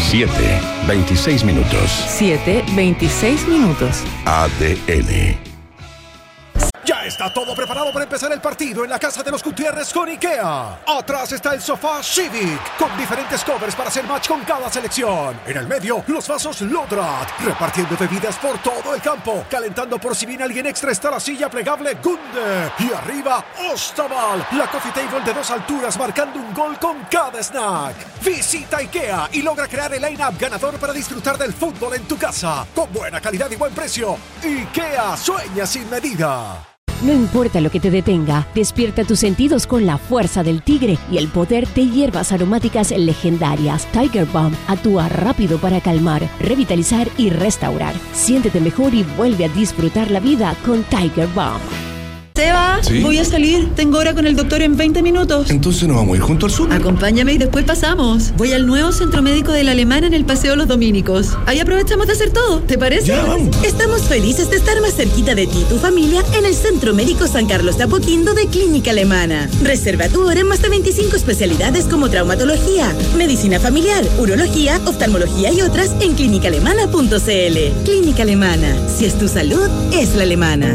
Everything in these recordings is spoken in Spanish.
7:26 minutos. 7:26 minutos. ADN. Ya está todo preparado para empezar el partido en la casa de los Gutiérrez con IKEA. Atrás está el sofá Civic, con diferentes covers para hacer match con cada selección. En el medio, los vasos Lodrat, repartiendo bebidas por todo el campo. Calentando por si viene alguien extra está la silla plegable Gunde. Y arriba, Ostaval, la coffee table de 2 alturas marcando un gol con cada snack. Visita IKEA y logra crear el line-up ganador para disfrutar del fútbol en tu casa. Con buena calidad y buen precio. IKEA, sueña sin medida. No importa lo que te detenga, despierta tus sentidos con la fuerza del tigre y el poder de hierbas aromáticas legendarias. Tiger Balm actúa rápido para calmar, revitalizar y restaurar. Siéntete mejor y vuelve a disfrutar la vida con Tiger Balm. Seba, ¿sí? Voy a salir. Tengo hora con el doctor en 20 minutos. Entonces nos vamos a ir junto al sur. Acompáñame y después pasamos. Voy al nuevo centro médico de la Alemana en el Paseo Los Dominicos. Ahí aprovechamos de hacer todo. ¿Te parece? Ya, vamos. Estamos felices de estar más cerquita de ti y tu familia en el Centro Médico San Carlos de Apoquindo de Clínica Alemana. Reserva tu hora en más de 25 especialidades como traumatología, medicina familiar, urología, oftalmología y otras en clínicaalemana.cl. Clínica Alemana. Si es tu salud, es la alemana.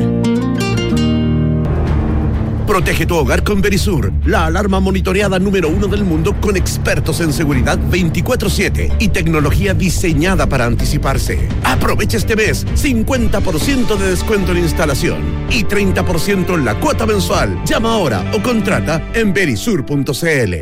Protege tu hogar con Verisur, la alarma monitoreada número 1 del mundo con expertos en seguridad 24/7 y tecnología diseñada para anticiparse. Aprovecha este mes 50% de descuento en instalación y 30% en la cuota mensual. Llama ahora o contrata en verisur.cl.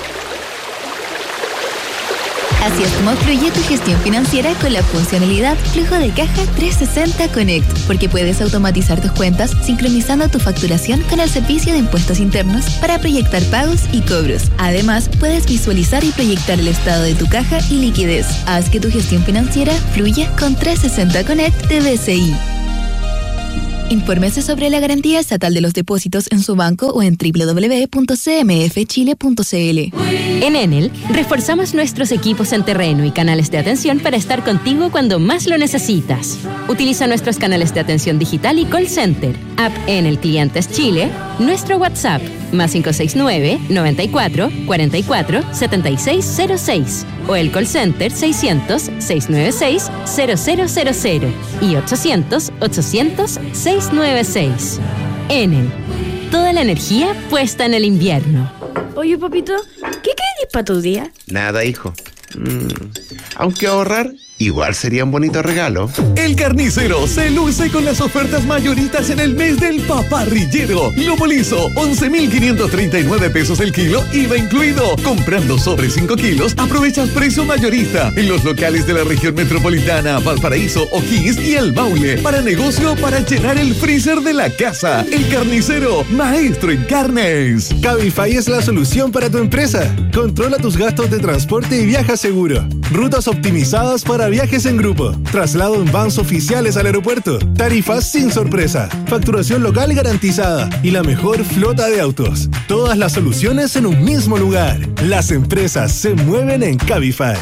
Así es como fluye tu gestión financiera con la funcionalidad Flujo de Caja 360 Connect, porque puedes automatizar tus cuentas sincronizando tu facturación con el servicio de impuestos internos para proyectar pagos y cobros. Además, puedes visualizar y proyectar el estado de tu caja y liquidez. Haz que tu gestión financiera fluya con 360 Connect de BCI. Infórmese sobre la garantía estatal de los depósitos en su banco o en www.cmfchile.cl. En Enel, reforzamos nuestros equipos en terreno y canales de atención para estar contigo cuando más lo necesitas. Utiliza nuestros canales de atención digital y call center, app Enel Clientes Chile, nuestro WhatsApp, +569 94 44 7606 o el call center 600 696 0000 y 800 800 696. Enel, toda la energía puesta en el invierno. Oye, papito, ¿qué querés para tu día? Nada, hijo. Aunque ahorrar igual sería un bonito regalo. El Carnicero se luce con las ofertas mayoritas en el mes del paparrillero. Lomo liso, 11,539 pesos el kilo, IVA incluido. Comprando sobre 5 kilos, aprovechas precio mayorista en los locales de la región metropolitana, Valparaíso, O'Higgins y El Maule. Para negocio o para llenar el freezer de la casa. El Carnicero, maestro en carnes. Cabify es la solución para tu empresa. Controla tus gastos de transporte y viaja seguro. Rutas optimizadas para viajes en grupo, traslado en vans oficiales al aeropuerto, tarifas sin sorpresa, facturación local garantizada y la mejor flota de autos. Todas las soluciones en un mismo lugar. Las empresas se mueven en Cabify.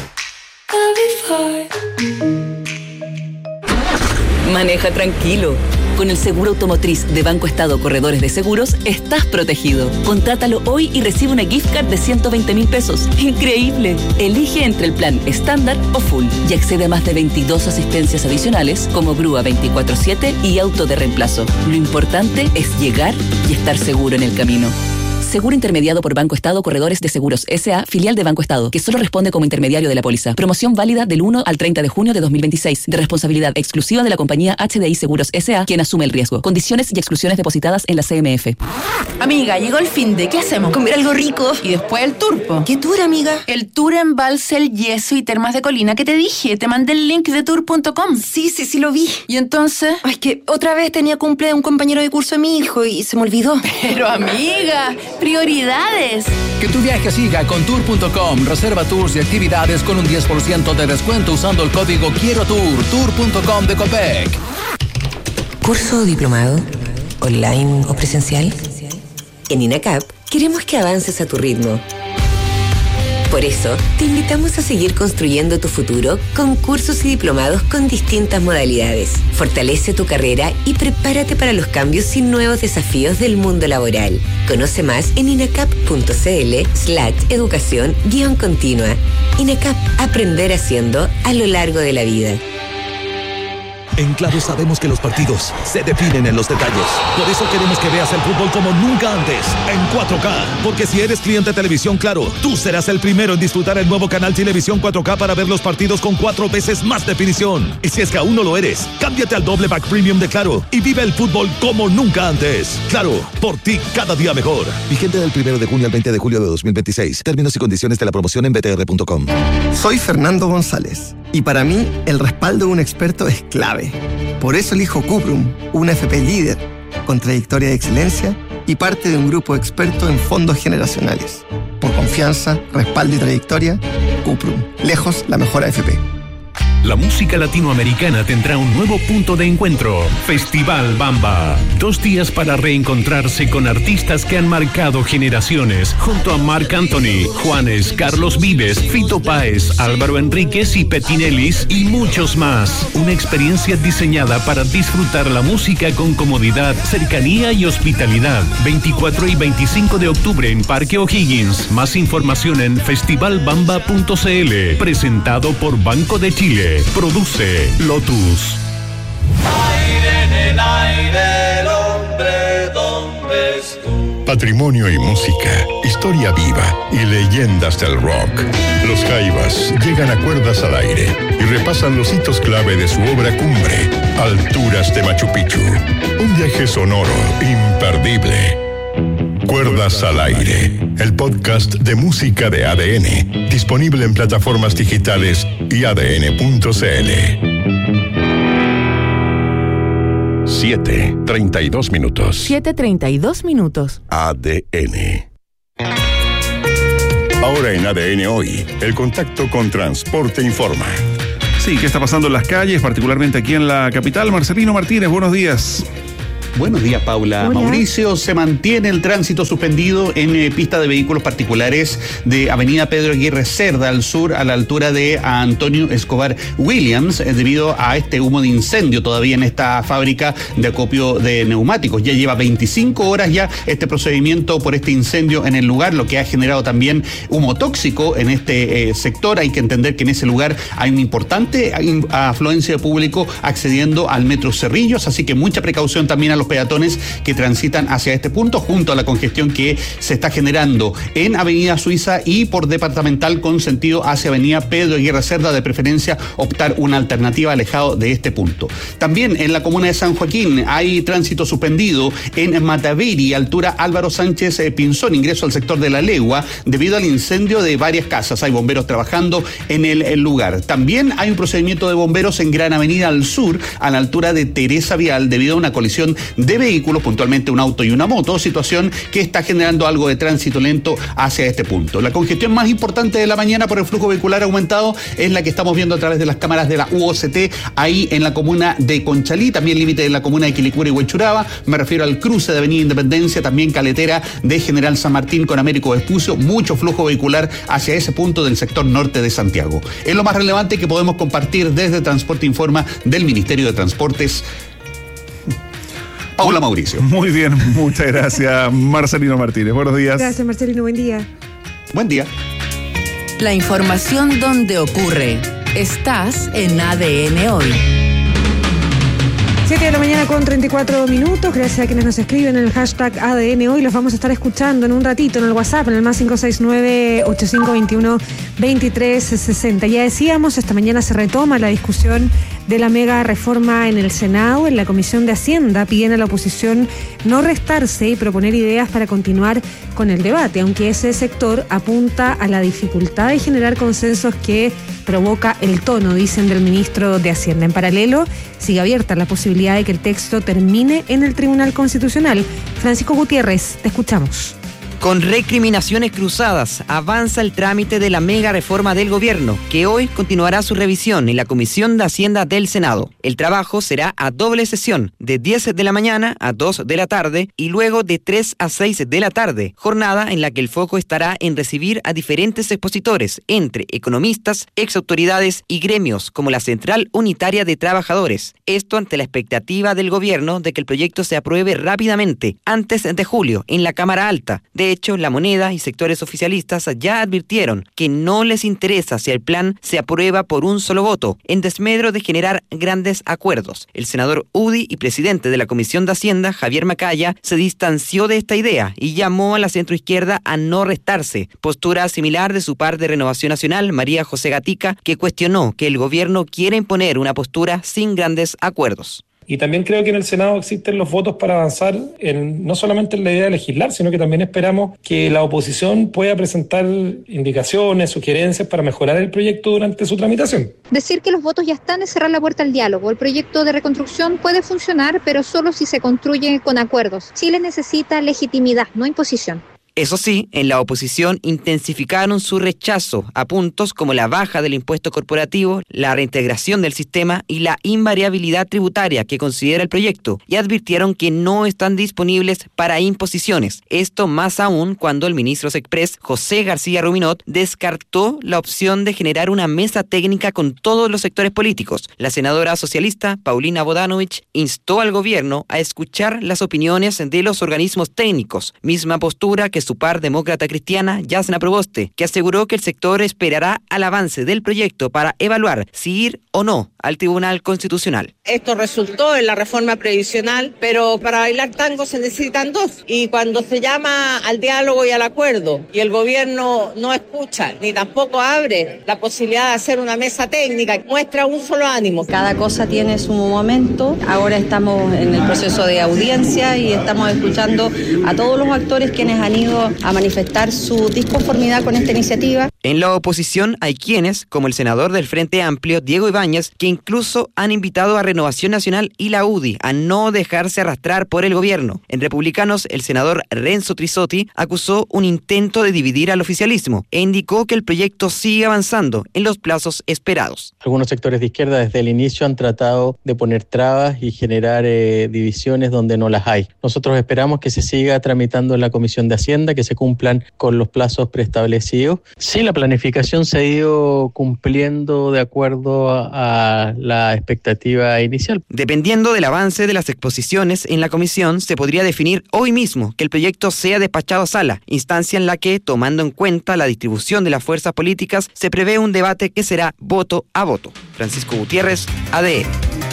Maneja tranquilo. Con el seguro automotriz de Banco Estado Corredores de Seguros, estás protegido. Contrátalo hoy y recibe una gift card de 120,000 pesos. ¡Increíble! Elige entre el plan estándar o full y accede a más de 22 asistencias adicionales como grúa 24/7 y auto de reemplazo. Lo importante es llegar y estar seguro en el camino. Seguro intermediado por Banco Estado Corredores de Seguros S.A., filial de Banco Estado, que solo responde como intermediario de la póliza. Promoción válida del 1 al 30 de junio de 2026, de responsabilidad exclusiva de la compañía HDI Seguros S.A., quien asume el riesgo. Condiciones y exclusiones depositadas en la CMF. Amiga, llegó el finde. ¿Qué hacemos? Comer algo rico. Y después el turpo. ¿Qué tour, amiga? El tour en Balsel, Yeso y Termas de Colina que te dije. Te mandé el link de tour.com. Sí, lo vi. ¿Y entonces? Ay, que otra vez tenía cumple de un compañero de curso de mi hijo y se me olvidó. Pero amiga, prioridades. Que tu viaje siga con tour.com. Reserva tours y actividades con un 10% de descuento usando el código Quiero Tour. Tour.com de Copec. ¿Curso o diplomado? ¿Online o presencial? En INACAP queremos que avances a tu ritmo. Por eso, te invitamos a seguir construyendo tu futuro con cursos y diplomados con distintas modalidades. Fortalece tu carrera y prepárate para los cambios y nuevos desafíos del mundo laboral. Conoce más en inacap.cl/educación-continua. INACAP, aprender haciendo a lo largo de la vida. En Claro sabemos que los partidos se definen en los detalles. Por eso queremos que veas el fútbol como nunca antes, en 4K. Porque si eres cliente de Televisión Claro, tú serás el primero en disfrutar el nuevo canal Televisión 4K para ver los partidos con 4 veces más definición. Y si es que aún no lo eres, cámbiate al doble pack premium de Claro y vive el fútbol como nunca antes. Claro, por ti cada día mejor. Vigente del 1 de junio al 20 de julio de 2026. Términos y condiciones de la promoción en btr.com. Soy Fernando González y para mí el respaldo de un experto es clave. Por eso elijo Cuprum, una FP líder, con trayectoria de excelencia y parte de un grupo experto en fondos generacionales. Por confianza, respaldo y trayectoria, Cuprum, lejos la mejor AFP. La música latinoamericana tendrá un nuevo punto de encuentro. Festival Bamba. 2 días para reencontrarse con artistas que han marcado generaciones. Junto a Marc Anthony, Juanes, Carlos Vives, Fito Páez, Álvaro Enríquez y Petinelis y muchos más. Una experiencia diseñada para disfrutar la música con comodidad, cercanía y hospitalidad. 24 y 25 de octubre en Parque O'Higgins. Más información en festivalbamba.cl. Presentado por Banco de Chile. Produce Lotus. Aire en el aire, el hombre, ¿dónde estuvo? Patrimonio y música, historia viva y leyendas del rock. Los Jaivas llegan a Cuerdas al Aire y repasan los hitos clave de su obra cumbre, Alturas de Machu Picchu. Un viaje sonoro imperdible. Cuerdas al Aire, el podcast de música de ADN, disponible en plataformas digitales y adn.cl. 7:32 minutos. 7:32 minutos. ADN. Ahora en ADN Hoy, el contacto con Transporte Informa. Sí, ¿qué está pasando en las calles, particularmente aquí en la capital? Marcelino Martínez, buenos días. Buenos días, Paula. Hola. Mauricio, se mantiene el tránsito suspendido en pista de vehículos particulares de Avenida Pedro Aguirre Cerda al sur, a la altura de Antonio Escobar Williams, debido a este humo de incendio todavía en esta fábrica de acopio de neumáticos. Ya lleva 25 horas ya este procedimiento por este incendio en el lugar, lo que ha generado también humo tóxico en este sector. Hay que entender que en ese lugar hay una importante afluencia de público accediendo al Metro Cerrillos, así que mucha precaución también a los peatones que transitan hacia este punto, junto a la congestión que se está generando en Avenida Suiza y por Departamental con sentido hacia Avenida Pedro Aguirre Cerda, de preferencia optar una alternativa alejado de este punto. También en la comuna de San Joaquín hay tránsito suspendido en Mataveri, altura Álvaro Sánchez Pinzón, ingreso al sector de La Legua, debido al incendio de varias casas. Hay bomberos trabajando en el lugar. También hay un procedimiento de bomberos en Gran Avenida al sur, a la altura de Teresa Vial, debido a una colisión de vehículos, puntualmente un auto y una moto, situación que está generando algo de tránsito lento hacia este punto. La congestión más importante de la mañana por el flujo vehicular aumentado es la que estamos viendo a través de las cámaras de la UOCT, ahí en la comuna de Conchalí, también límite de la comuna de Quilicura y Huechuraba. Me refiero al cruce de Avenida Independencia, también caletera de General San Martín con Américo Vespucio, mucho flujo vehicular hacia ese punto del sector norte de Santiago. Es lo más relevante que podemos compartir desde Transporte Informa del Ministerio de Transportes. Paula Mauricio. Muy bien, muchas gracias, Marcelino Martínez. Buenos días. Gracias, Marcelino, buen día. Buen día. La información donde ocurre. Estás en ADN Hoy. 7 de la mañana con 34 minutos. Gracias a quienes nos escriben en el hashtag ADN Hoy. Los vamos a estar escuchando en un ratito en el WhatsApp, en el más 569-8521-2360. Ya decíamos, esta mañana se retoma la discusión de la mega reforma en el Senado. En la Comisión de Hacienda piden a la oposición no restarse y proponer ideas para continuar con el debate, aunque ese sector apunta a la dificultad de generar consensos que provoca el tono, dicen, del ministro de Hacienda. En paralelo, sigue abierta la posibilidad de que el texto termine en el Tribunal Constitucional. Francisco Gutiérrez, te escuchamos. Con recriminaciones cruzadas, avanza el trámite de la mega reforma del gobierno, que hoy continuará su revisión en la Comisión de Hacienda del Senado. El trabajo será a doble sesión, de 10 de la mañana a 2 de la tarde y luego de 3 a 6 de la tarde, jornada en la que el foco estará en recibir a diferentes expositores, entre economistas, exautoridades y gremios, como la Central Unitaria de Trabajadores. Esto ante la expectativa del gobierno de que el proyecto se apruebe rápidamente, antes de julio, en la Cámara Alta. De hecho, La Moneda y sectores oficialistas ya advirtieron que no les interesa si el plan se aprueba por un solo voto, en desmedro de generar grandes acuerdos. El senador UDI y presidente de la Comisión de Hacienda, Javier Macaya, se distanció de esta idea y llamó a la centroizquierda a no restarse. Postura similar de su par de Renovación Nacional, María José Gatica, que cuestionó que el gobierno quiere imponer una postura sin grandes acuerdos. Y también creo que en el Senado existen los votos para avanzar no solamente en la idea de legislar, sino que también esperamos que la oposición pueda presentar indicaciones, sugerencias para mejorar el proyecto durante su tramitación. Decir que los votos ya están es cerrar la puerta al diálogo. El proyecto de reconstrucción puede funcionar, pero solo si se construye con acuerdos. Chile necesita legitimidad, no imposición. Eso sí, en la oposición intensificaron su rechazo a puntos como la baja del impuesto corporativo, la reintegración del sistema y la invariabilidad tributaria que considera el proyecto, y advirtieron que no están disponibles para imposiciones. Esto más aún cuando el ministro Sexpress, José García Ruminot, descartó la opción de generar una mesa técnica con todos los sectores políticos. La senadora socialista, Paulina Bodanovich, instó al gobierno a escuchar las opiniones de los organismos técnicos, misma postura que su par demócrata cristiana, Yasna Proboste, que aseguró que el sector esperará al avance del proyecto para evaluar si ir o no al Tribunal Constitucional. Esto resultó en la reforma previsional, pero para bailar tango se necesitan dos. Y cuando se llama al diálogo y al acuerdo y el gobierno no escucha ni tampoco abre la posibilidad de hacer una mesa técnica, muestra un solo ánimo. Cada cosa tiene su momento. Ahora estamos en el proceso de audiencia y estamos escuchando a todos los actores quienes han ido a manifestar su disconformidad con esta iniciativa. En la oposición hay quienes, como el senador del Frente Amplio, Diego Ibáñez, que incluso han invitado a Renovación Nacional y la UDI a no dejarse arrastrar por el gobierno. En Republicanos, el senador Renzo Trisotti acusó un intento de dividir al oficialismo e indicó que el proyecto sigue avanzando en los plazos esperados. Algunos sectores de izquierda desde el inicio han tratado de poner trabas y generar divisiones donde no las hay. Nosotros esperamos que se siga tramitando en la Comisión de Hacienda, que se cumplan con los plazos preestablecidos. Sí, la planificación se ha ido cumpliendo de acuerdo a la expectativa inicial. Dependiendo del avance de las exposiciones en la comisión, se podría definir hoy mismo que el proyecto sea despachado a sala, instancia en la que, tomando en cuenta la distribución de las fuerzas políticas, se prevé un debate que será voto a voto. Francisco Gutiérrez, ADN.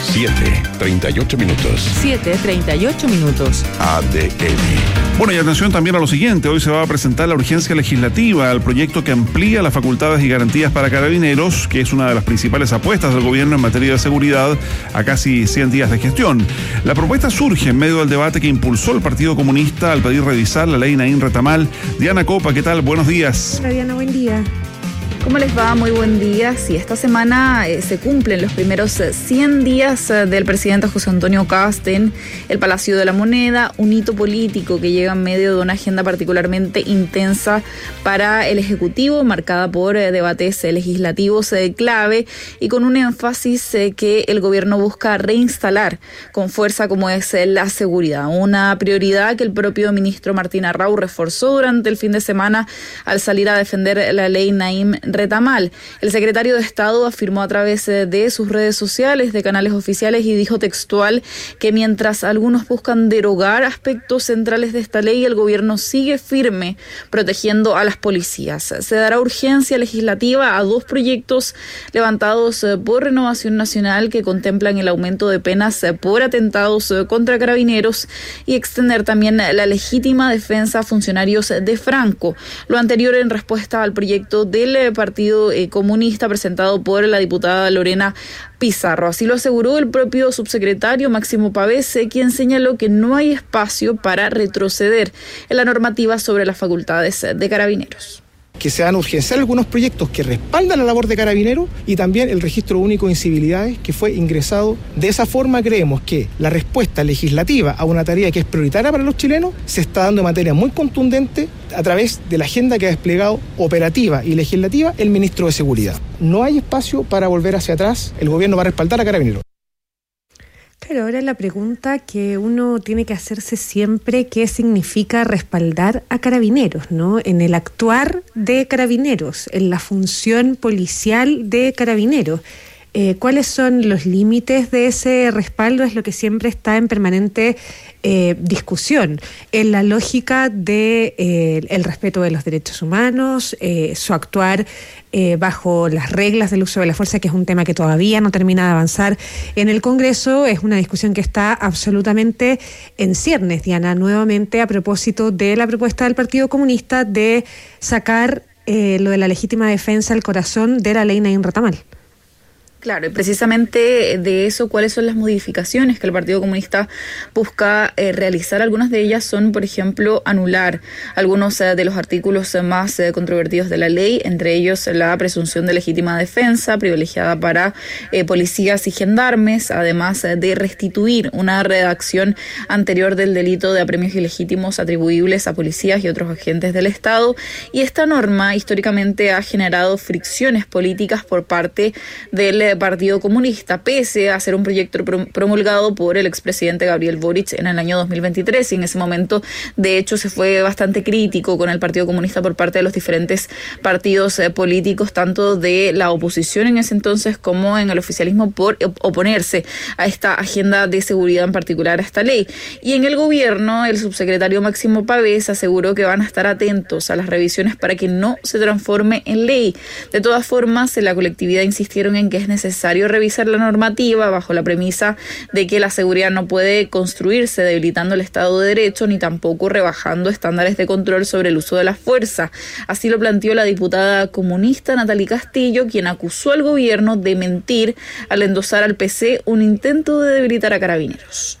7:38 minutos. 7:38 minutos. ADN. Bueno, y atención también a lo siguiente. Hoy se va a presentar la urgencia legislativa al proyecto que amplía las facultades y garantías para Carabineros, que es una de las principales apuestas del gobierno en materia de seguridad a casi 100 días de gestión. La propuesta surge en medio del debate que impulsó el Partido Comunista al pedir revisar la ley Naim Retamal. Diana Copa, ¿qué tal? Buenos días. Hola Diana, buen día. ¿Cómo les va? Muy buen día. Sí, esta semana se cumplen los primeros 100 días del presidente José Antonio Kast en el Palacio de la Moneda, un hito político que llega en medio de una agenda particularmente intensa para el Ejecutivo, marcada por debates legislativos clave y con un énfasis que el gobierno busca reinstalar con fuerza, como es la seguridad. Una prioridad que el propio ministro Martín Arrau reforzó durante el fin de semana al salir a defender la ley Naim Retamal. El secretario de Estado afirmó a través de sus redes sociales, de canales oficiales, y dijo textual que mientras algunos buscan derogar aspectos centrales de esta ley, el gobierno sigue firme protegiendo a las policías. Se dará urgencia legislativa a dos proyectos levantados por Renovación Nacional que contemplan el aumento de penas por atentados contra Carabineros y extender también la legítima defensa a funcionarios de Franco. Lo anterior en respuesta al proyecto del Partido Comunista presentado por la diputada Lorena Pizarro. Así lo aseguró el propio subsecretario Máximo Pavese, quien señaló que no hay espacio para retroceder en la normativa sobre las facultades de Carabineros. que se van a urgenciar algunos proyectos que respaldan la labor de Carabineros y también el registro único de incivilidades que fue ingresado. De esa forma creemos que la respuesta legislativa a una tarea que es prioritaria para los chilenos se está dando de manera muy contundente a través de la agenda que ha desplegado operativa y legislativa el ministro de Seguridad. No hay espacio para volver hacia atrás, el gobierno va a respaldar a Carabineros. Claro, ahora la pregunta que uno tiene que hacerse siempre, ¿qué significa respaldar a Carabineros, ¿no? En el actuar de Carabineros, en la función policial de Carabineros. ¿Cuáles son los límites de ese respaldo? Es lo que siempre está en permanente discusión. En la lógica de el respeto de los derechos humanos, su actuar bajo las reglas del uso de la fuerza, que es un tema que todavía no termina de avanzar en el Congreso, es una discusión que está absolutamente en ciernes, Diana, nuevamente a propósito de la propuesta del Partido Comunista de sacar lo de la legítima defensa al corazón de la ley Naín Retamal. Claro, y precisamente de eso, ¿cuáles son las modificaciones que el Partido Comunista busca realizar? Algunas de ellas son, por ejemplo, anular algunos de los artículos más controvertidos de la ley, entre ellos la presunción de legítima defensa, privilegiada para policías y gendarmes, además de restituir una redacción anterior del delito de apremios ilegítimos atribuibles a policías y otros agentes del Estado. Y esta norma históricamente ha generado fricciones políticas por parte del Partido Comunista, pese a ser un proyecto promulgado por el expresidente Gabriel Boric en el año 2023, y en ese momento, de hecho, se fue bastante crítico con el Partido Comunista por parte de los diferentes partidos políticos, tanto de la oposición en ese entonces como en el oficialismo, por oponerse a esta agenda de seguridad, en particular a esta ley. Y en el gobierno, el subsecretario Máximo Pavés aseguró que van a estar atentos a las revisiones para que no se transforme en ley. De todas formas, en la colectividad insistieron en que es necesario revisar la normativa bajo la premisa de que la seguridad no puede construirse debilitando el Estado de Derecho ni tampoco rebajando estándares de control sobre el uso de la fuerza. Así lo planteó la diputada comunista Natalie Castillo, quien acusó al gobierno de mentir al endosar al PC un intento de debilitar a Carabineros.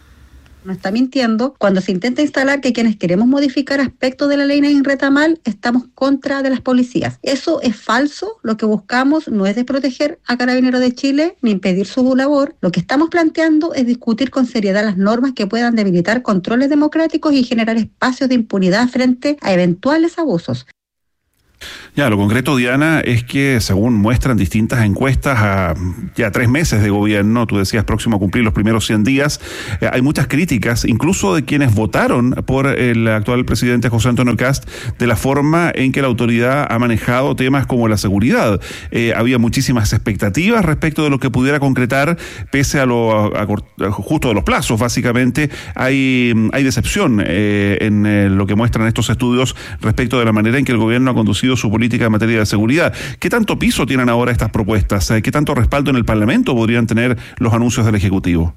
No está mintiendo cuando se intenta instalar que quienes queremos modificar aspectos de la ley Naín Retamal estamos contra de las policías. Eso es falso. Lo que buscamos no es desproteger a Carabineros de Chile ni impedir su labor. Lo que estamos planteando es discutir con seriedad las normas que puedan debilitar controles democráticos y generar espacios de impunidad frente a eventuales abusos. Ya, lo concreto, Diana, es que según muestran distintas encuestas a ya 3 meses de gobierno, tú decías próximo a cumplir los primeros 100 días, hay muchas críticas, incluso de quienes votaron por el actual presidente José Antonio Kast, de la forma en que la autoridad ha manejado temas como la seguridad. Había muchísimas expectativas respecto de lo que pudiera concretar, pese a lo justo de los plazos, básicamente. Hay decepción en lo que muestran estos estudios respecto de la manera en que el gobierno ha conducido su política en materia de seguridad. ¿Qué tanto piso tienen ahora estas propuestas? ¿Qué tanto respaldo en el Parlamento podrían tener los anuncios del Ejecutivo?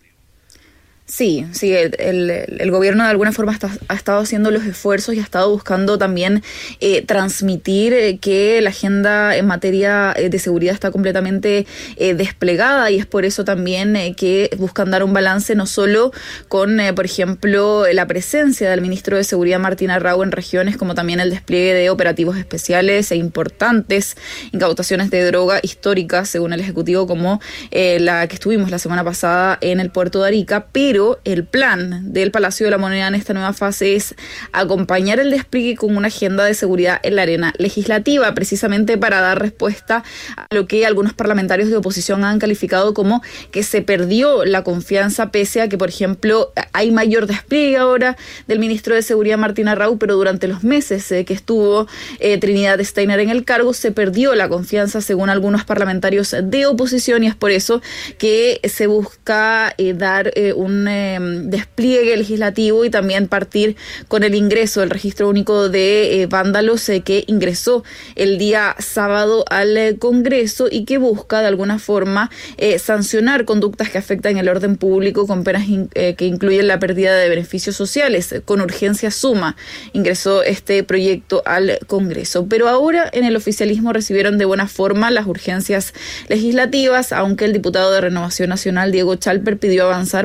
Sí, el gobierno de alguna forma ha estado haciendo los esfuerzos y ha estado buscando también transmitir que la agenda en materia de seguridad está completamente desplegada, y es por eso también que buscan dar un balance no solo con, por ejemplo, la presencia del ministro de Seguridad Martín Arrau en regiones, como también el despliegue de operativos especiales e importantes, incautaciones de droga históricas, según el Ejecutivo, como la que estuvimos la semana pasada en el puerto de Arica, pero el plan del Palacio de la Moneda en esta nueva fase es acompañar el despliegue con una agenda de seguridad en la arena legislativa, precisamente para dar respuesta a lo que algunos parlamentarios de oposición han calificado como que se perdió la confianza, pese a que, por ejemplo, hay mayor despliegue ahora del ministro de Seguridad Martín Arrau, pero durante los meses que estuvo Trinidad Steiner en el cargo se perdió la confianza, según algunos parlamentarios de oposición, y es por eso que se busca dar un despliegue legislativo y también partir con el ingreso del registro único de vándalos que ingresó el día sábado al Congreso y que busca de alguna forma sancionar conductas que afectan el orden público con penas que incluyen la pérdida de beneficios sociales. Con urgencia suma ingresó este proyecto al Congreso, pero ahora en el oficialismo recibieron de buena forma las urgencias legislativas, aunque el diputado de Renovación Nacional Diego Chalper pidió avanzar, por ejemplo,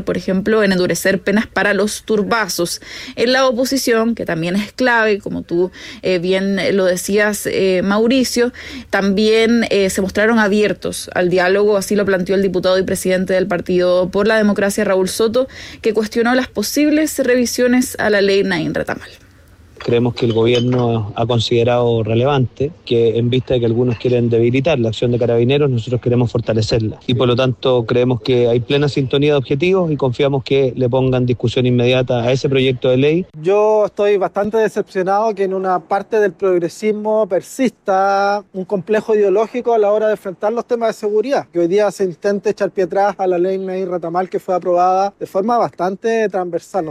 ejemplo, en endurecer penas para los turbazos. En la oposición, que también es clave, como tú bien lo decías, Mauricio, también se mostraron abiertos al diálogo, así lo planteó el diputado y presidente del Partido por la Democracia, Raúl Soto, que cuestionó las posibles revisiones a la ley Naín Retamal. Creemos que el gobierno ha considerado relevante que, en vista de que algunos quieren debilitar la acción de Carabineros, nosotros queremos fortalecerla. Y por lo tanto creemos que hay plena sintonía de objetivos y confiamos que le pongan discusión inmediata a ese proyecto de ley. Yo estoy bastante decepcionado que en una parte del progresismo persista un complejo ideológico a la hora de enfrentar los temas de seguridad. Que hoy día se intente echar pie atrás a la ley Naín Retamal, que fue aprobada de forma bastante transversal.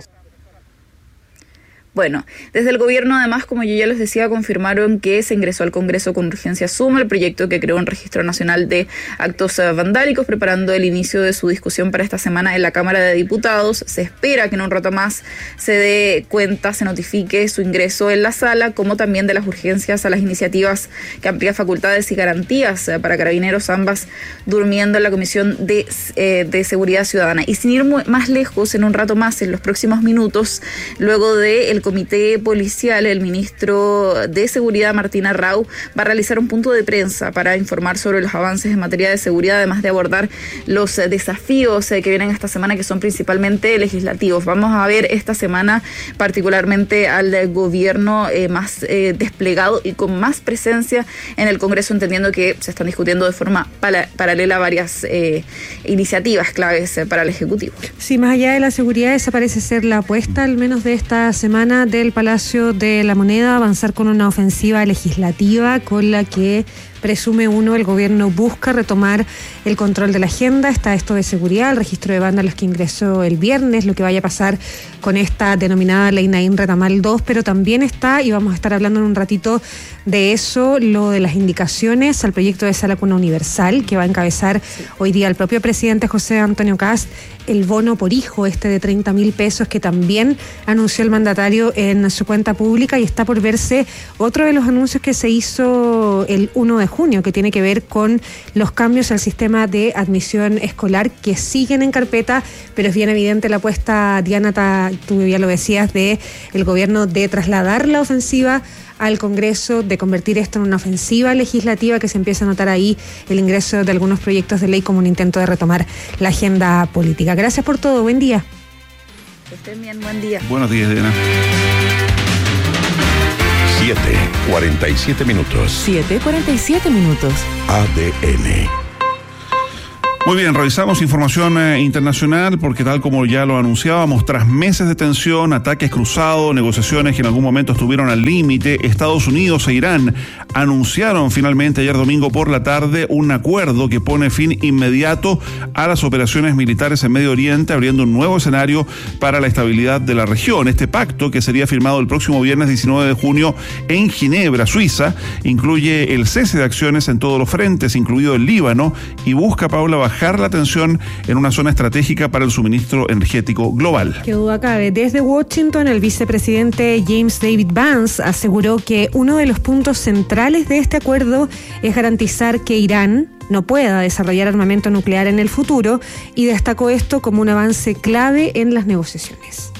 Bueno, desde el gobierno, además, como yo ya les decía, confirmaron que se ingresó al Congreso con urgencia suma el proyecto que creó un registro nacional de actos vandálicos, preparando el inicio de su discusión para esta semana en la Cámara de Diputados. Se espera que en un rato más se dé cuenta, se notifique su ingreso en la sala, como también de las urgencias a las iniciativas que amplían facultades y garantías para Carabineros, ambas durmiendo en la Comisión de Seguridad Ciudadana. Y sin ir más lejos, en un rato más, en los próximos minutos, luego del Comité Policial, el ministro de Seguridad, Martín Arrau, va a realizar un punto de prensa para informar sobre los avances en materia de seguridad, además de abordar los desafíos que vienen esta semana, que son principalmente legislativos. Vamos a ver esta semana particularmente al gobierno más desplegado y con más presencia en el Congreso, entendiendo que se están discutiendo de forma paralela varias iniciativas claves para el Ejecutivo. Sí, más allá de la seguridad, esa parece ser la apuesta, al menos de esta semana, del Palacio de la Moneda, avanzar con una ofensiva legislativa con la que presume el gobierno busca retomar el control de la agenda. Está esto de seguridad, el registro de vándalos que ingresó el viernes, lo que vaya a pasar con esta denominada Ley Naín Retamal 2, pero también está, y vamos a estar hablando en un ratito de eso, lo de las indicaciones al proyecto de Sala Cuna Universal, que va a encabezar hoy día el propio presidente José Antonio Kast, el bono por hijo de 30.000 pesos que también anunció el mandatario en su cuenta pública, y está por verse otro de los anuncios que se hizo el 1 de junio, que tiene que ver con los cambios al sistema de admisión escolar que siguen en carpeta, pero es bien evidente la apuesta, Diana, tú ya lo decías, de el gobierno de trasladar la ofensiva al Congreso, de convertir esto en una ofensiva legislativa, que se empieza a notar ahí el ingreso de algunos proyectos de ley como un intento de retomar la agenda política. Gracias por todo, buen día. Que estén bien, buen día. Buenos días, Diana. 7:47 minutos. 7:47 minutos. ADN. Muy bien, revisamos información internacional porque, tal como ya lo anunciábamos, tras meses de tensión, ataques cruzados, negociaciones que en algún momento estuvieron al límite, Estados Unidos e Irán anunciaron finalmente ayer domingo por la tarde un acuerdo que pone fin inmediato a las operaciones militares en Medio Oriente, abriendo un nuevo escenario para la estabilidad de la región. Este pacto, que sería firmado el próximo viernes 19 de junio en Ginebra, Suiza, incluye el cese de acciones en todos los frentes, incluido el Líbano, y busca, Paula, bajar la tensión en una zona estratégica para el suministro energético global. Qué duda cabe. Desde Washington, el vicepresidente James David Vance aseguró que uno de los puntos centrales de este acuerdo es garantizar que Irán no pueda desarrollar armamento nuclear en el futuro, y destacó esto como un avance clave en las negociaciones.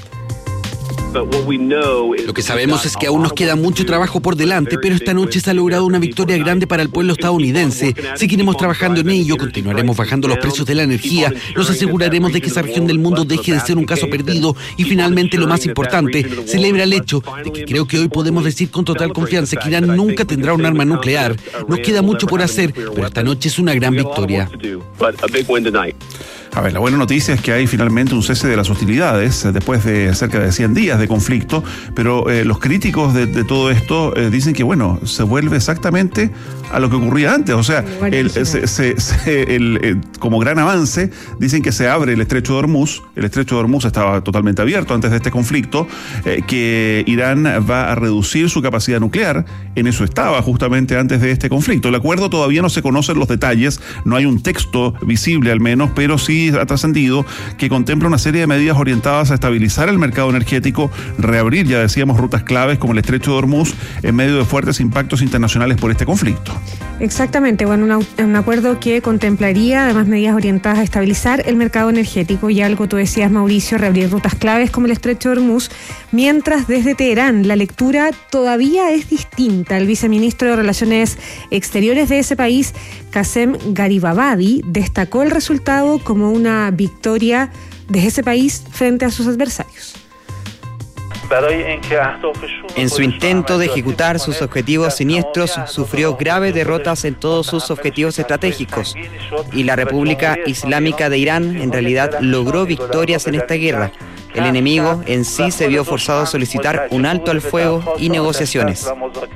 Lo que sabemos es que aún nos queda mucho trabajo por delante, pero esta noche se ha logrado una victoria grande para el pueblo estadounidense. Seguiremos trabajando en ello, continuaremos bajando los precios de la energía, nos aseguraremos de que esa región del mundo deje de ser un caso perdido, y finalmente, lo más importante, celebra el hecho de que creo que hoy podemos decir con total confianza que Irán nunca tendrá un arma nuclear. Nos queda mucho por hacer, pero esta noche es una gran victoria. A ver, la buena noticia es que hay finalmente un cese de las hostilidades después de cerca de 100 días de conflicto, pero los críticos de todo esto dicen que, bueno, se vuelve exactamente a lo que ocurría antes. O sea, como gran avance, dicen que se abre el estrecho de Hormuz. El estrecho de Hormuz estaba totalmente abierto antes de este conflicto, que Irán va a reducir su capacidad nuclear. En eso estaba justamente antes de este conflicto. El acuerdo todavía no se conocen los detalles, no hay un texto visible al menos, pero sí así ha trascendido, que contempla una serie de medidas orientadas a estabilizar el mercado energético, reabrir, ya decíamos, rutas claves como el Estrecho de Hormuz en medio de fuertes impactos internacionales por este conflicto. Exactamente, bueno, un acuerdo que contemplaría además medidas orientadas a estabilizar el mercado energético y algo, tú decías, Mauricio, reabrir rutas claves como el Estrecho de Hormuz, mientras desde Teherán la lectura todavía es distinta. El viceministro de Relaciones Exteriores de ese país, Qasem Garibabadi, destacó el resultado como una victoria de ese país frente a sus adversarios. En su intento de ejecutar sus objetivos siniestros, sufrió graves derrotas en todos sus objetivos estratégicos, y la República Islámica de Irán en realidad logró victorias en esta guerra. El enemigo en sí se vio forzado a solicitar un alto al fuego y negociaciones.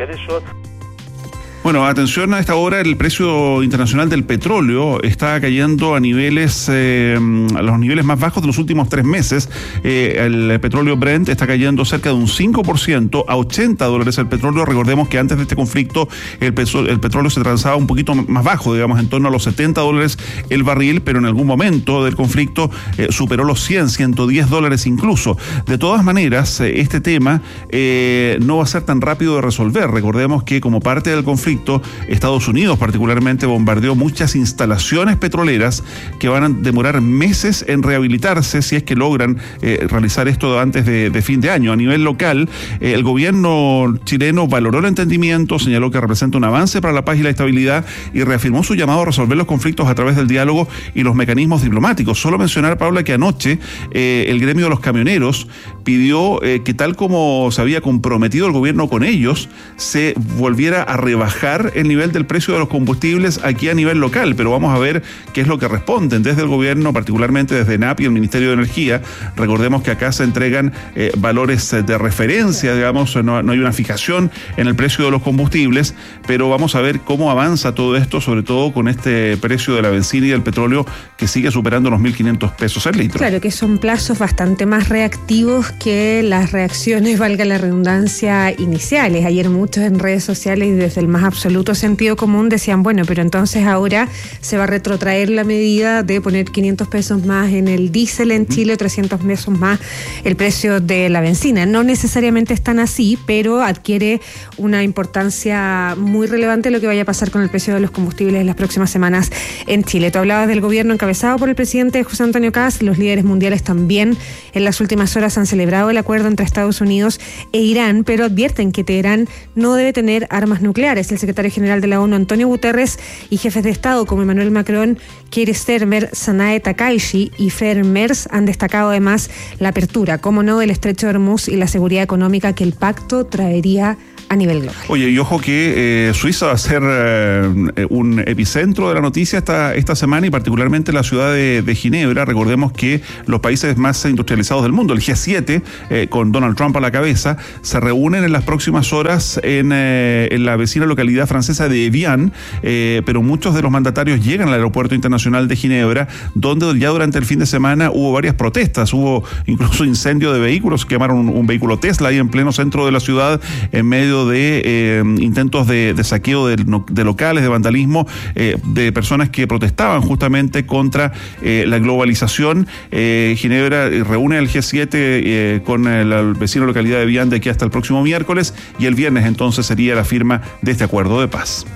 Bueno, atención a esta hora, el precio internacional del petróleo está cayendo a niveles, a los niveles más bajos de los últimos 3 meses. El petróleo Brent está cayendo cerca de un 5% a $80 el petróleo. Recordemos que antes de este conflicto el petróleo se transaba un poquito más bajo, digamos, en torno a los $70 el barril, pero en algún momento del conflicto superó los $110 incluso. De todas maneras, este tema no va a ser tan rápido de resolver. Recordemos que como parte del conflicto, Estados Unidos particularmente bombardeó muchas instalaciones petroleras que van a demorar meses en rehabilitarse si es que logran realizar esto antes de fin de año. A nivel local, el gobierno chileno valoró el entendimiento, señaló que representa un avance para la paz y la estabilidad y reafirmó su llamado a resolver los conflictos a través del diálogo y los mecanismos diplomáticos. Solo mencionar, Paula, que anoche el gremio de los camioneros pidió que, tal como se había comprometido el gobierno con ellos, se volviera a rebajar el nivel del precio de los combustibles aquí a nivel local, pero vamos a ver qué es lo que responden desde el gobierno, particularmente desde ENAP y el Ministerio de Energía. Recordemos que acá se entregan valores de referencia, digamos, no hay una fijación en el precio de los combustibles, pero vamos a ver cómo avanza todo esto, sobre todo con este precio de la benzina y del petróleo que sigue superando los 1.500 pesos el litro. Claro que son plazos bastante más reactivos que las reacciones, valga la redundancia, iniciales. Ayer muchos en redes sociales y desde el más absoluto sentido común decían, bueno, pero entonces ahora se va a retrotraer la medida de poner 500 pesos más en el diésel en Chile, 300 pesos más el precio de la benzina. No necesariamente están así, pero adquiere una importancia muy relevante lo que vaya a pasar con el precio de los combustibles en las próximas semanas en Chile. Tú hablabas del gobierno encabezado por el presidente José Antonio Kast. Los líderes mundiales también en las últimas horas han celebrado el acuerdo entre Estados Unidos e Irán, pero advierten que Teherán no debe tener armas nucleares. El secretario general de la ONU, Antonio Guterres, y jefes de Estado como Emmanuel Macron, Keir Starmer, Sanae Takaishi y Friedrich Merz han destacado además la apertura, como no, del Estrecho de Hormuz y la seguridad económica que el pacto traería a nivel global. Oye, y ojo que Suiza va a ser un epicentro de la noticia esta semana, y particularmente la ciudad de Ginebra. Recordemos que los países más industrializados del mundo, el G7, con Donald Trump a la cabeza, se reúnen en las próximas horas en la vecina localidad francesa de Evian, pero muchos de los mandatarios llegan al aeropuerto internacional de Ginebra, donde ya durante el fin de semana hubo varias protestas, hubo incluso incendio de vehículos, quemaron un vehículo Tesla ahí en pleno centro de la ciudad, en medio de intentos de saqueo de locales, de vandalismo, de personas que protestaban justamente contra la globalización. Ginebra reúne al G7 con la vecina localidad de Vian de aquí hasta el próximo miércoles, y el viernes entonces sería la firma de este acuerdo de paz.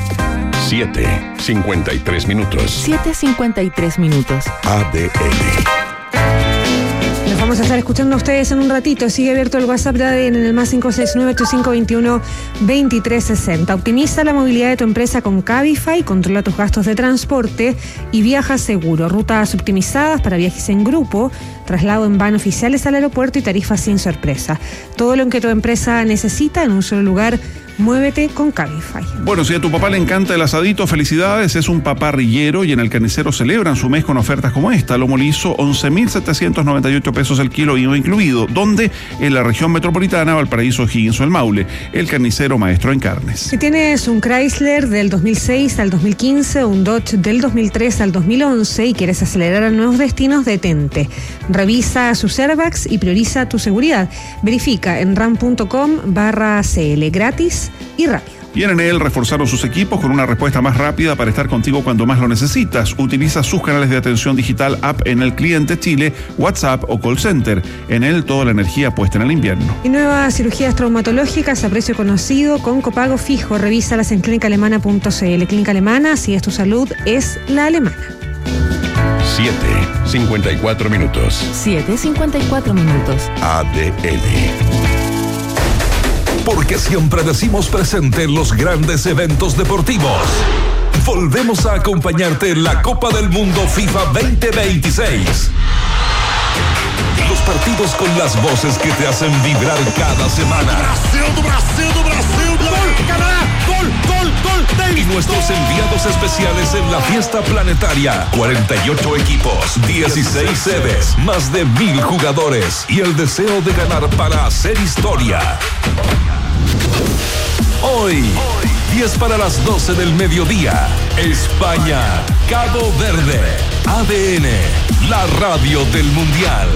7:53 minutos. 7:53 minutos. ADN. Nos vamos a estar escuchando a ustedes en un ratito. Sigue abierto el WhatsApp de ADN en el más 569-8521-2360. Optimiza la movilidad de tu empresa con Cabify, controla tus gastos de transporte y viaja seguro. Rutas optimizadas para viajes en grupo, traslado en van oficiales al aeropuerto y tarifas sin sorpresa. Todo lo que tu empresa necesita en un solo lugar. Muévete con Cabify. Bueno, si a tu papá le encanta el asadito, felicidades, es un paparrillero, y en el Carnicero celebran su mes con ofertas como esta. Lomo liso, 11.798 pesos el kilo, IVA incluido. ¿Dónde? En la región metropolitana, Valparaíso, O'Higgins o El Maule. El Carnicero, maestro en carnes. Si tienes un Chrysler del 2006 al 2015 o un Dodge del 2003 al 2011 y quieres acelerar a nuevos destinos, detente. Revisa sus airbags y prioriza tu seguridad. Verifica en ram.com/CL, gratis y rápido. Y en Enel reforzaron sus equipos con una respuesta más rápida para estar contigo cuando más lo necesitas. Utiliza sus canales de atención digital, app Enel Cliente Chile, WhatsApp o call center. Enel, toda la energía puesta en el invierno. Y nuevas cirugías traumatológicas a precio conocido con copago fijo. Revísalas en clínicaalemana.cl. Clínica Alemana, si es tu salud, es la alemana. 7:54 minutos. 7:54 minutos. ADN. Porque siempre decimos presente en los grandes eventos deportivos. Volvemos a acompañarte en la Copa del Mundo FIFA 2026. Los partidos con las voces que te hacen vibrar cada semana. Brasil. Gol, Canadá, gol. Y nuestros enviados especiales en la fiesta planetaria. 48 equipos, 16 sedes, más de 1,000 jugadores y el deseo de ganar para hacer historia. Hoy, 10 para las 12 del mediodía, España, Cabo Verde, ADN, la radio del Mundial.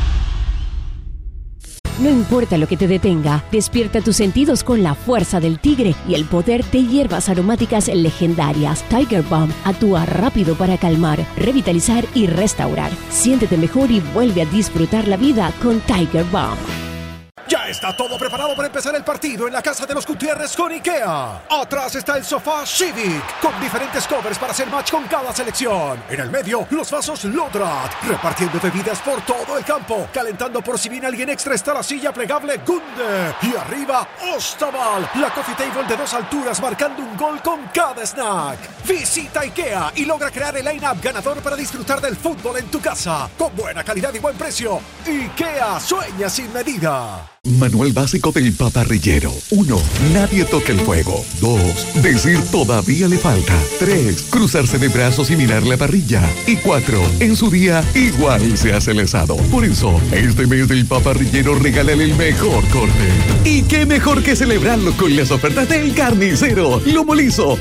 No importa lo que te detenga, despierta tus sentidos con la fuerza del tigre y el poder de hierbas aromáticas legendarias. Tiger Balm actúa rápido para calmar, revitalizar y restaurar. Siéntete mejor y vuelve a disfrutar la vida con Tiger Balm. Ya está todo preparado para empezar el partido en la casa de los Gutiérrez con IKEA. Atrás está el sofá Civic, con diferentes covers para hacer match con cada selección. En el medio, los vasos Lodrat, repartiendo bebidas por todo el campo. Calentando por si viene alguien extra está la silla plegable Gunde. Y arriba, Ostaval, la coffee table de 2 alturas marcando un gol con cada snack. Visita IKEA y logra crear el line-up ganador para disfrutar del fútbol en tu casa. Con buena calidad y buen precio. IKEA, sueña sin medida. Manual básico del paparrillero. 1. Nadie toque el fuego. 2. Decir todavía le falta. 3. Cruzarse de brazos y mirar la parrilla. Y 4. En su día, igual se hace el asado. Por eso, este mes del paparrillero regálale el mejor corte. Y qué mejor que celebrarlo con las ofertas del Carnicero. Lomo liso,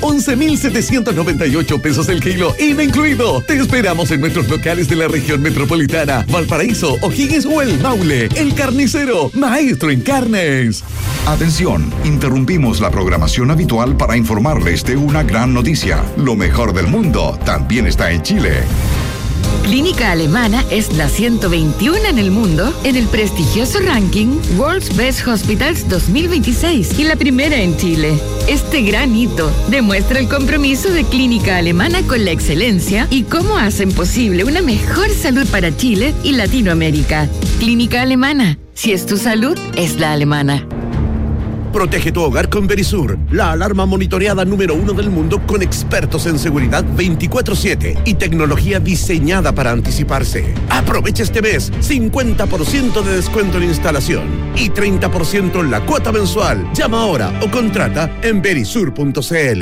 11,798 pesos el kilo, IVA incluido. Te esperamos en nuestros locales de la región metropolitana, Valparaíso, O'Higgins o El Maule. El Carnicero, maestro en carnes. Atención, interrumpimos la programación habitual para informarles de una gran noticia. Lo mejor del mundo también está en Chile. Clínica Alemana es la 121 en el mundo en el prestigioso ranking World's Best Hospitals 2026 y la primera en Chile. Este gran hito demuestra el compromiso de Clínica Alemana con la excelencia y cómo hacen posible una mejor salud para Chile y Latinoamérica. Clínica Alemana, si es tu salud, es la alemana. Protege tu hogar con Verisur, la alarma monitoreada número 1 del mundo con expertos en seguridad 24/7 y tecnología diseñada para anticiparse. Aprovecha este mes 50% de descuento en instalación y 30% en la cuota mensual. Llama ahora o contrata en verisur.cl.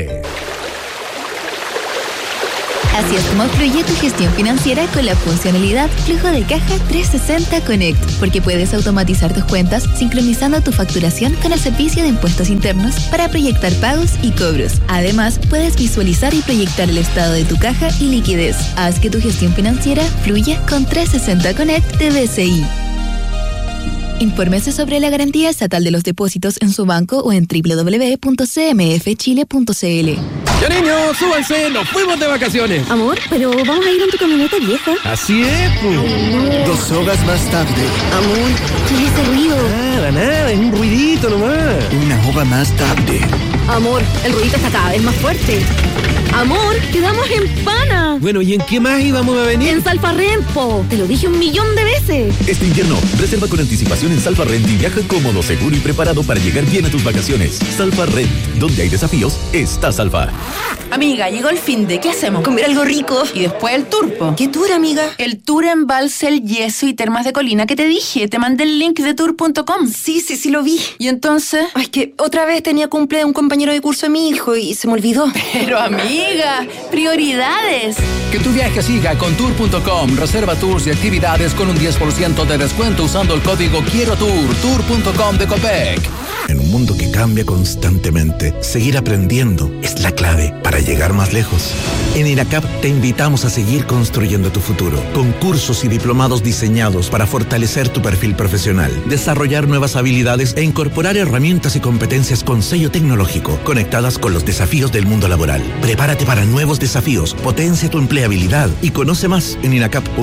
Así es como fluye tu gestión financiera con la funcionalidad Flujo de Caja 360 Connect, porque puedes automatizar tus cuentas sincronizando tu facturación con el servicio de impuestos internos para proyectar pagos y cobros. Además, puedes visualizar y proyectar el estado de tu caja y liquidez. Haz que tu gestión financiera fluya con 360 Connect de BCI. Infórmese sobre la garantía estatal de los depósitos en su banco o en www.cmfchile.cl. ¡Ya niños, súbanse! ¡Nos fuimos de vacaciones! Amor, pero vamos a ir en tu camioneta vieja. Así es, pues. 2 horas más tarde. Amor, ¿qué es ese ruido? Nada, es un ruidito nomás. 1 hora más tarde. Amor, el ruidito está cada vez más fuerte. Amor, quedamos en Pana. Bueno, ¿y en qué más íbamos a venir? En Salfarrent, po. Te lo dije 1.000.000 de veces. Este invierno, reserva con anticipación en Salfarrent y viaja cómodo, seguro y preparado para llegar bien a tus vacaciones. Salfarrent, donde hay desafíos, está Salfa. Amiga, llegó el finde. ¿Qué hacemos? Comer algo rico y después el tour, po. ¿Qué tour, amiga? El tour en Balsel, Yeso y Termas de Colina que te dije. Te mandé el link de tour.com. Sí, lo vi. ¿Y entonces? Ay, que otra vez tenía cumple de un compañero de curso de mi hijo y se me olvidó. Pero amiga, prioridades. Que tu viaje siga con tour.com. Reserva tours y actividades con un 10% de descuento usando el código Quiero Tour. Tour.com de Copec. En un mundo que cambia constantemente, seguir aprendiendo es la clave para llegar más lejos. En INACAP te invitamos a seguir construyendo tu futuro, con cursos y diplomados diseñados para fortalecer tu perfil profesional, desarrollar nuevas habilidades e incorporar herramientas y competencias con sello tecnológico, conectadas con los desafíos del mundo laboral. Prepárate para nuevos desafíos, potencia tu empleabilidad y conoce más en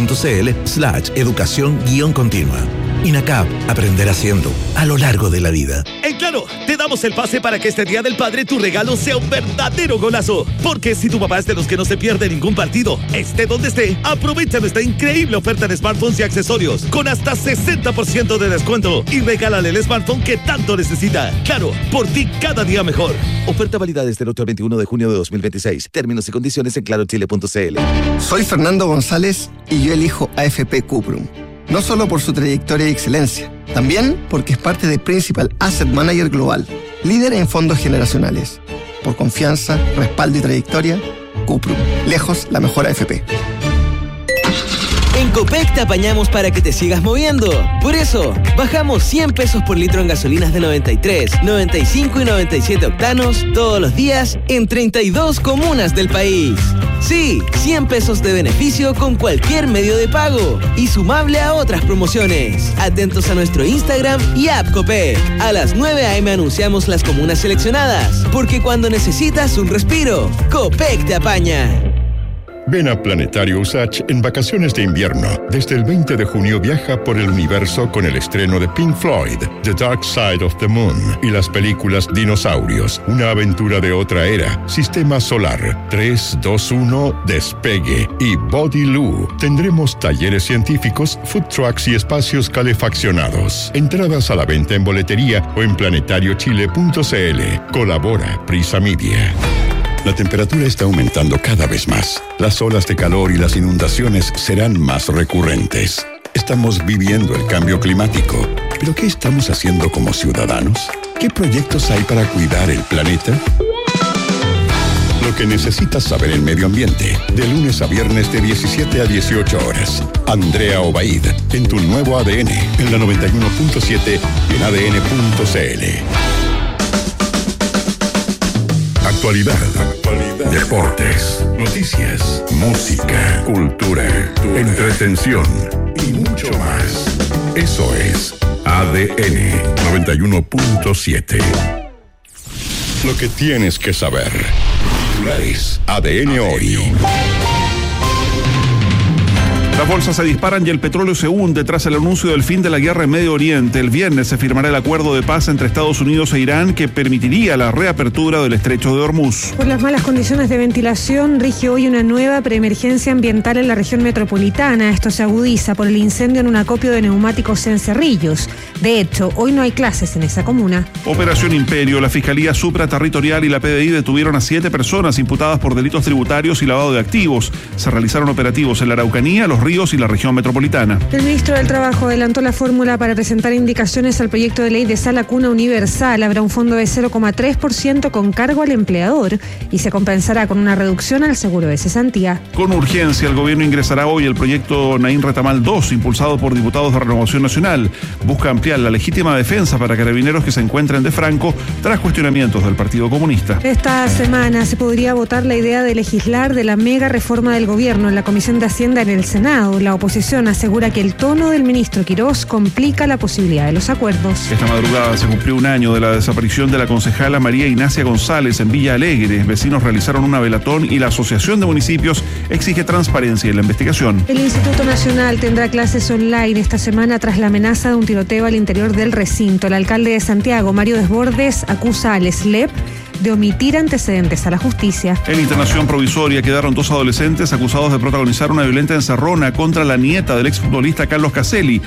inacap.cl/educación-continua. INACAP, aprender haciendo a lo largo de la vida. En Claro, te damos el pase para que este Día del Padre tu regalo sea un verdadero golazo. Porque si tu papá es de los que no se pierde ningún partido, esté donde esté, aprovecha nuestra increíble oferta de smartphones y accesorios con hasta 60% de descuento y regálale el smartphone que tanto necesita. Claro, por ti cada día mejor. Oferta válida desde el 8 al 21 de junio de 2026. Términos y condiciones en clarochile.cl. Soy Fernando González y yo elijo AFP Cuprum. No solo por su trayectoria y excelencia, también porque es parte de Principal Asset Manager Global, líder en fondos generacionales. Por confianza, respaldo y trayectoria, Cuprum, lejos la mejor AFP. En Copec te apañamos para que te sigas moviendo. Por eso, bajamos 100 pesos por litro en gasolinas de 93, 95 y 97 octanos todos los días en 32 comunas del país. Sí, 100 pesos de beneficio con cualquier medio de pago y sumable a otras promociones. Atentos a nuestro Instagram y app Copec. A las 9 a.m. anunciamos las comunas seleccionadas, porque cuando necesitas un respiro, Copec te apaña. Ven a Planetario Usach en vacaciones de invierno. Desde el 20 de junio viaja por el universo con el estreno de Pink Floyd, The Dark Side of the Moon y las películas Dinosaurios, una aventura de otra era, Sistema Solar, 3, 2, 1, Despegue y Body Loo. Tendremos talleres científicos, food trucks y espacios calefaccionados. Entradas a la venta en boletería o en planetariochile.cl. Colabora Prisa Media. La temperatura está aumentando cada vez más. Las olas de calor y las inundaciones serán más recurrentes. Estamos viviendo el cambio climático. ¿Pero qué estamos haciendo como ciudadanos? ¿Qué proyectos hay para cuidar el planeta? Lo que necesitas saber en medio ambiente, de lunes a viernes de 17 a 18 horas. Andrea Obaid, en tu nuevo ADN, en la 91.7 y en ADN.cl. Actualidad, deportes, noticias, música, cultura, entretención y mucho más. Eso es ADN 91.7. Lo que tienes que saber. Titulares ADN hoy. Las bolsas se disparan y el petróleo se hunde tras el anuncio del fin de la guerra en Medio Oriente. El viernes se firmará el acuerdo de paz entre Estados Unidos e Irán que permitiría la reapertura del estrecho de Hormuz. Por las malas condiciones de ventilación, rige hoy una nueva preemergencia ambiental en la región metropolitana. Esto se agudiza por el incendio en un acopio de neumáticos en Cerrillos. De hecho, hoy no hay clases en esa comuna. Operación Imperio. La Fiscalía Supraterritorial y la PDI detuvieron a 7 personas imputadas por delitos tributarios y lavado de activos. Se realizaron operativos en la Araucanía, Los Ríos y la región metropolitana. El ministro del Trabajo adelantó la fórmula para presentar indicaciones al proyecto de ley de Sala Cuna Universal. Habrá un fondo de 0,3% con cargo al empleador y se compensará con una reducción al seguro de cesantía. Con urgencia, el gobierno ingresará hoy el proyecto Naín Retamal 2, impulsado por diputados de Renovación Nacional. Busca ampliar la legítima defensa para carabineros que se encuentren de Franco tras cuestionamientos del Partido Comunista. Esta semana se podría votar la idea de legislar de la mega reforma del gobierno en la Comisión de Hacienda en el Senado. La oposición asegura que el tono del ministro Quirós complica la posibilidad de los acuerdos. Esta madrugada se cumplió un año de la desaparición de la concejala María Ignacia González en Villa Alegre. Vecinos realizaron una velatón y la Asociación de Municipios exige transparencia en la investigación. El Instituto Nacional tendrá clases online esta semana tras la amenaza de un tiroteo al interior del recinto. El alcalde de Santiago, Mario Desbordes, acusa al SLEP de omitir antecedentes a la justicia. En internación provisoria quedaron 2 adolescentes acusados de protagonizar una violenta encerrona contra la nieta del exfutbolista Carlos Caselli.